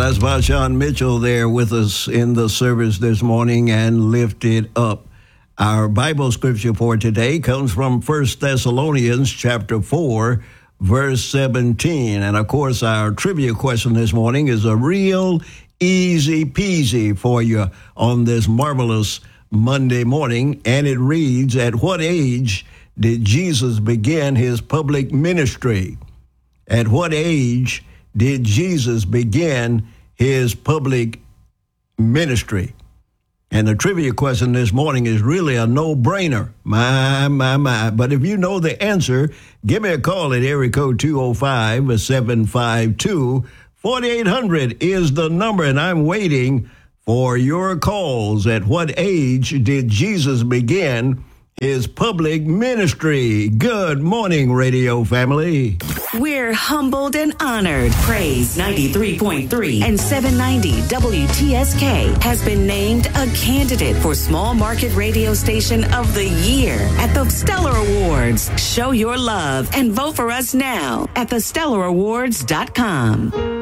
That's Vashawn Mitchell there with us in the service this morning and lifted up. Our Bible scripture for today comes from 1 Thessalonians chapter 4, verse 17. And of course, our trivia question this morning is a real easy peasy for you on this marvelous Monday morning. And it reads, at what age did Jesus begin his public ministry? At what age did Jesus begin his public ministry? And the trivia question this morning is really a no-brainer. My. But if you know the answer, give me a call at area code 205-752-4800 is the number, and I'm waiting for your calls. At what age did Jesus begin his public ministry? Good morning, radio family. We're humbled and honored. Praise 93.3 and 790 WTSK has been named a candidate for Small Market Radio Station of the Year at the Stellar Awards. Show your love and vote for us now at thestellarawards.com.